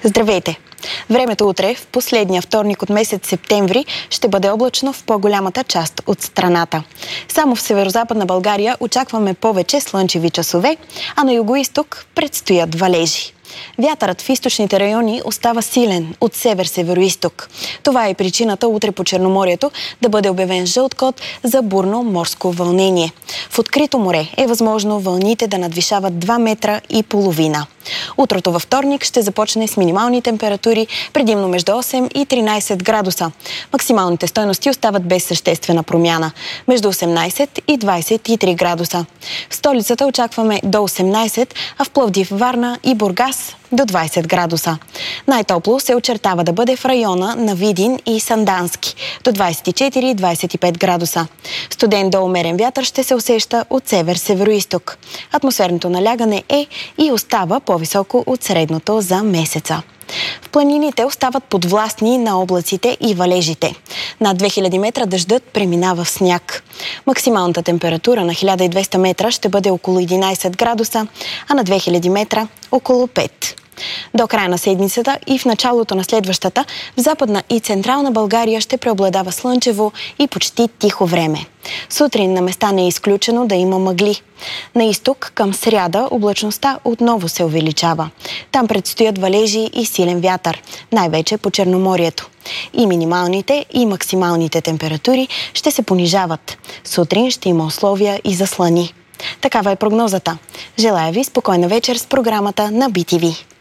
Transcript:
Здравейте! Времето утре, в последния вторник от месец септември, ще бъде облачно в по-голямата част от страната. Само в северозападна България очакваме повече слънчеви часове, а на югоизток предстоят валежи. Вятърът в източните райони остава силен от север-североизток. Това е причината утре по Черноморието да бъде обявен жълт код за бурно морско вълнение. В открито море е възможно вълните да надвишават 2,5 метра. Утрото във вторник ще започне с минимални температури предимно между 8 и 13 градуса. Максималните стойности остават без съществена промяна – между 18 и 23 градуса. В столицата очакваме до 18, а в Пловдив, Варна и Бургас до 20 градуса. Най-топло се очертава да бъде в района на Видин и Сандански до 24-25 градуса. Студен до умерен вятър ще се усеща от север-североизток. Атмосферното налягане е и остава по-високо от средното за месеца. В планините остават подвластни на облаците и валежите. Над 2000 метра дъждът преминава в сняг. Максималната температура на 1200 метра ще бъде около 11 градуса, а на 2000 метра около 5. До края на седмицата и в началото на следващата в Западна и Централна България ще преобладава слънчево и почти тихо време. Сутрин на места не е изключено да има мъгли. На изток към сряда облачността отново се увеличава. Там предстоят валежи и силен вятър, най-вече по Черноморието. И минималните, и максималните температури ще се понижават. Сутрин ще има условия и за слани. Такава е прогнозата. Желая ви спокойна вечер с програмата на BTV.